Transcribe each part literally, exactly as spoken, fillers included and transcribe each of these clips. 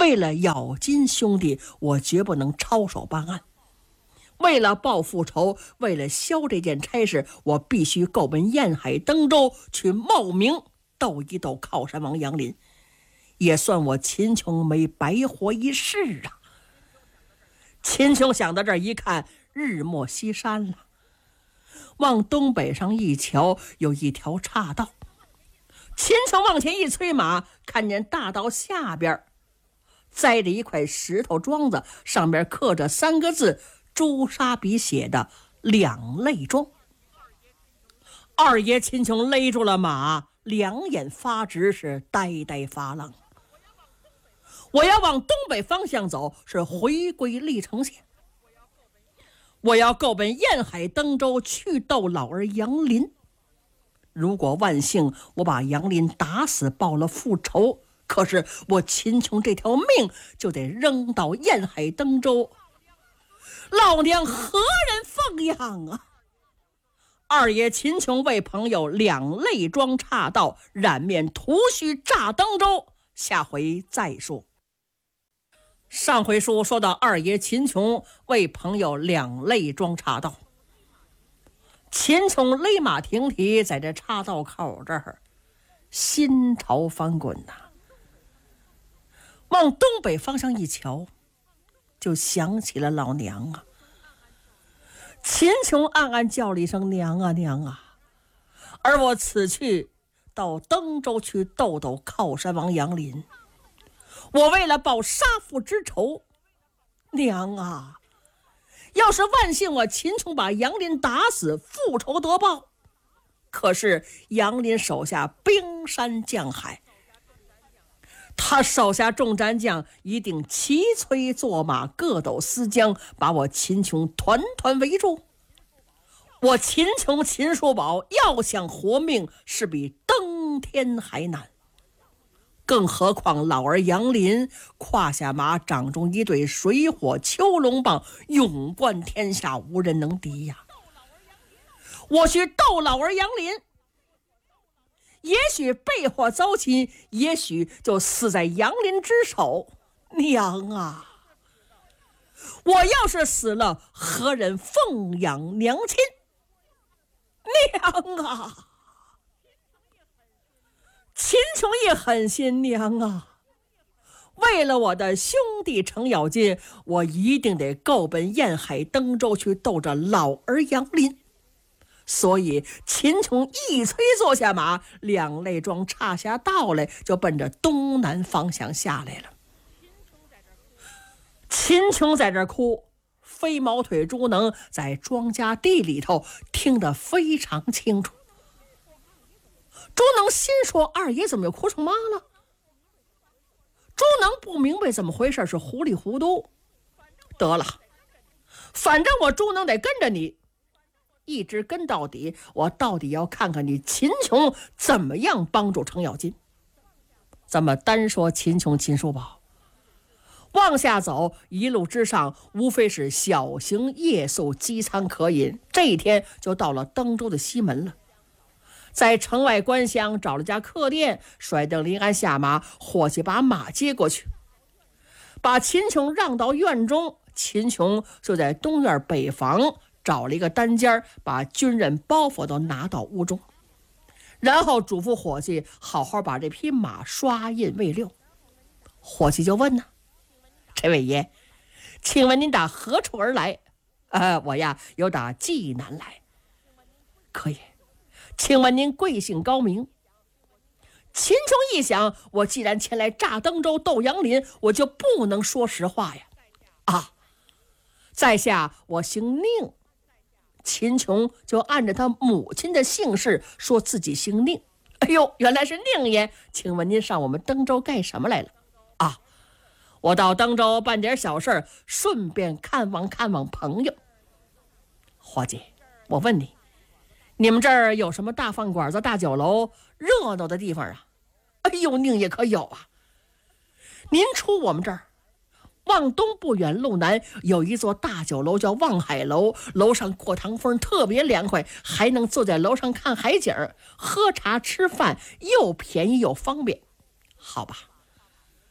为了咬金兄弟，我绝不能抄手办案。为了报复仇，为了消这件差事，我必须够奔沿海登州去冒名斗一斗靠山王杨林，也算我秦琼没白活一世啊。秦琼想到这儿一看，日没西山了，往东北上一瞧，有一条岔道。秦琼往前一催马，看见大道下边栽着一块石头桩子，上边刻着三个字，朱砂笔写的两泪庄。二爷秦琼勒住了马，两眼发直，是呆呆发愣。我要往东北方向走，是回归历城县。我要够奔沿海登州去斗老儿杨林。如果万幸我把杨林打死，报了复仇，可是我秦琼这条命就得扔到沿海登州，老娘何人奉养啊？二爷秦琼为朋友两泪庄岔道，染面涂须炸登州，下回再说。上回书说到二爷秦琼为朋友两泪庄岔道，秦琼勒马停蹄，在这岔道口这儿心潮翻滚呐、啊。往东北方向一瞧，就想起了老娘啊。秦琼暗暗叫了一声娘啊娘啊，而我此去到登州去斗斗靠山王杨林，我为了报杀父之仇，娘啊，要是万幸我秦琼把杨林打死，复仇得报，可是杨林手下冰山将海，他手下众战将一定齐催坐马，各斗思江，把我秦琼团团围住。我秦琼秦叔宝要想活命，是比登天还难。更何况老儿杨林胯下马掌中一对水火秋龙棒，勇冠天下，无人能敌呀。我去斗老儿杨林，也许被祸遭亲，也许就死在杨林之手。娘啊，我要是死了，何人奉养娘亲？娘啊，秦琼也狠心，娘啊，为了我的兄弟程咬金，我一定得够奔沿海登州去斗着老儿杨林。所以秦琼一催坐下马，两泪庄岔下道来，就奔着东南方向下来了。秦琼在这哭，飞毛腿朱能在庄稼地里头听得非常清楚。朱能心说，二爷怎么又哭成妈了？朱能不明白怎么回事，是糊里糊涂。得了，反正我朱能得跟着你，一直跟到底，我到底要看看你秦琼怎么样帮助程咬金。咱们单说秦琼秦叔宝，往下走，一路之上无非是小行夜宿，饥餐可饮。这一天就到了登州的西门了，在城外官乡找了家客店，甩灯临安下马，伙计把马接过去，把秦琼让到院中。秦琼就在东院北房找了一个单间，把军人包袱都拿到屋中，然后嘱咐伙计好好把这匹马刷印喂溜。伙计就问呢、啊，这位爷，请问您打何处而来？呃，我呀有打济南来。可以，请问您贵姓高明？秦琼一想，我既然前来炸登州斗杨林，我就不能说实话呀。啊，在下我姓宁。秦琼就按着他母亲的姓氏说自己姓宁。哎呦，原来是宁爷，请问您上我们登州干什么来了？啊，我到登州办点小事，顺便看望看望朋友。伙计，我问你，你们这儿有什么大饭馆子、大酒楼、热闹的地方啊？哎呦，宁爷可有啊！您出我们这儿，往东不远路南有一座大酒楼，叫望海楼，楼上过堂风特别凉快，还能坐在楼上看海景，喝茶吃饭，又便宜又方便。好吧，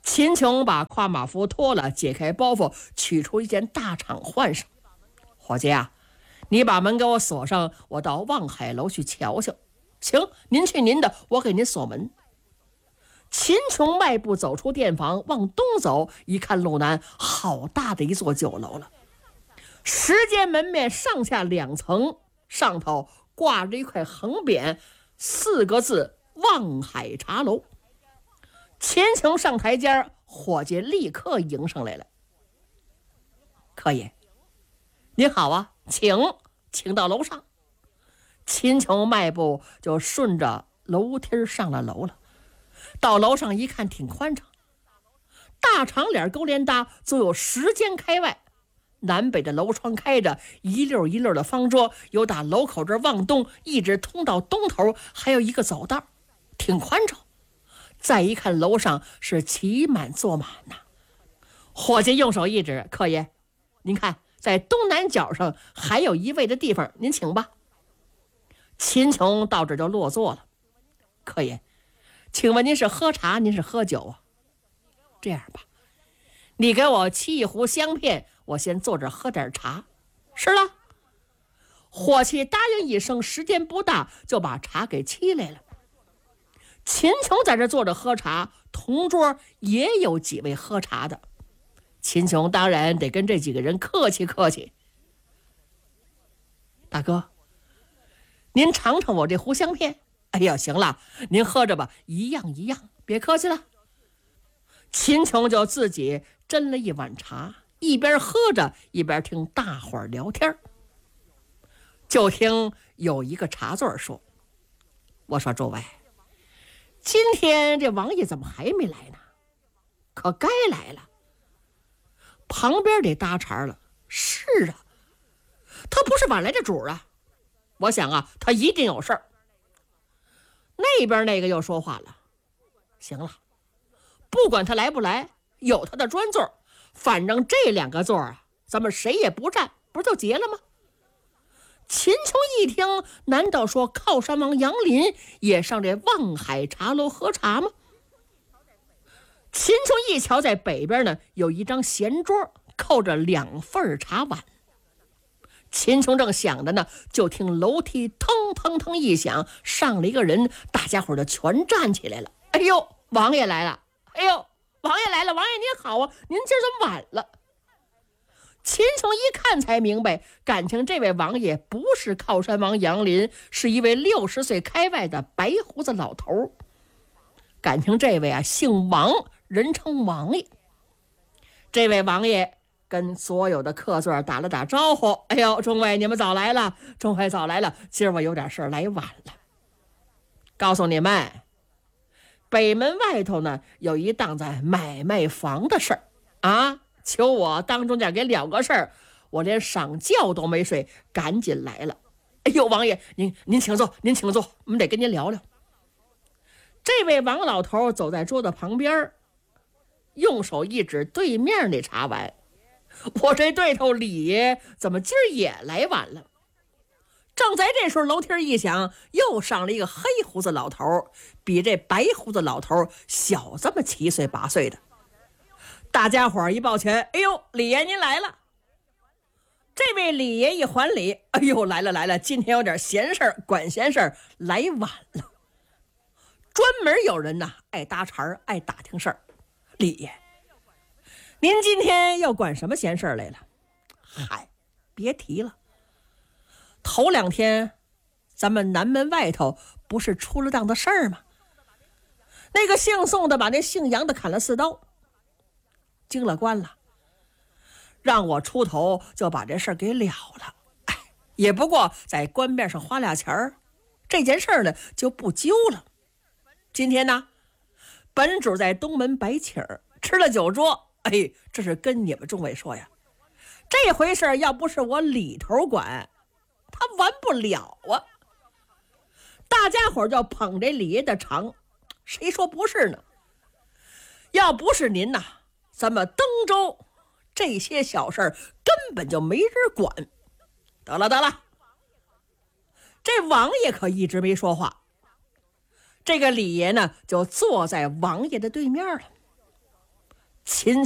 秦琼把跨马服脱了，解开包袱，取出一件大氅换上。伙计啊，你把门给我锁上，我到望海楼去瞧瞧。行，您去您的，我给您锁门。秦琼迈步走出店房，往东走，一看路南，好大的一座酒楼了。十间门面，上下两层，上头挂着一块横匾，四个字：望海茶楼。秦琼上台阶，伙计立刻迎上来了。客爷，您好啊，请请到楼上。秦琼迈步就顺着楼梯上了楼了。到楼上一看，挺宽敞，大长脸勾连搭，足有十间开外。南北的楼窗开着，一溜一溜的方桌，由打楼口这往东一直通到东头，还有一个走道，挺宽敞。再一看楼上是骑满坐满呐。伙计用手一指，客爷，您看在东南角上还有一位的地方，您请吧。秦琼到这就落座了。客爷，请问您是喝茶，您是喝酒啊？这样吧，你给我沏一壶香片，我先坐着喝点茶。是了。伙计答应一声，时间不大，就把茶给沏来了。秦琼在这坐着喝茶，同桌也有几位喝茶的。秦琼当然得跟这几个人客气客气。大哥，您尝尝我这壶香片。哎呀，行了，您喝着吧，一样一样，别客气了。秦琼就自己斟了一碗茶，一边喝着一边听大伙儿聊天。就听有一个茶座说：“我说诸位，今天这王爷怎么还没来呢？可该来了。”旁边得搭茬了：“是啊，他不是晚来的主啊，我想啊，他一定有事儿。”那边那个又说话了：“行了，不管他来不来，有他的专座，反正这两个座啊，咱们谁也不占，不就结了吗？”秦琼一听，难道说靠山王杨林也上这望海茶楼喝茶吗？秦琼一瞧，在北边呢有一张闲桌，扣着两份茶碗。秦琼正想着呢，就听楼梯腾腾腾一响，上了一个人，大家伙就全站起来了。哎呦，王爷来了！哎呦，王爷来了！王爷您好啊，您今儿怎么晚了？秦琼一看才明白，感情这位王爷不是靠山王杨林，是一位六十岁开外的白胡子老头。感情这位啊姓王，人称王爷。这位王爷跟所有的客座打了打招呼：“哎呦，众位你们早来了，众位早来了，今儿我有点事来晚了。告诉你们，北门外头呢有一档子买卖房的事儿啊，求我当中间给了个事儿，我连晌觉都没睡，赶紧来了。哎呦，王爷您您请坐，您请坐，我们得跟您聊聊。”这位王老头走在桌子旁边，用手一指对面那茶碗：“我这对头李爷怎么今儿也来晚了？”正在这时候，楼梯一响，又上了一个黑胡子老头，比这白胡子老头小这么七岁八岁的。大家伙一抱拳：“哎呦，李爷您来了！”这位李爷一还礼：“哎呦，来了来了，今天有点闲事儿，管闲事儿，来晚了。”专门有人呐爱搭茬爱打听事儿。“李爷，您今天要管什么闲事儿来了？”“嗨，别提了，头两天咱们南门外头不是出了档子事儿吗？那个姓宋的把那姓杨的砍了四刀，经了官了，让我出头就把这事儿给了了。哎，也不过在官面上花俩钱儿，这件事儿呢就不揪了。今天呢，本主在东门摆请儿，吃了酒桌，哎，这是跟你们众位说呀，这回事要不是我里头管，他完不了啊。”大家伙就捧这李爷的场，谁说不是呢？要不是您呐，咱们登州这些小事根本就没人管。得了得了，这王爷可一直没说话。这个李爷呢就坐在王爷的对面了。 秦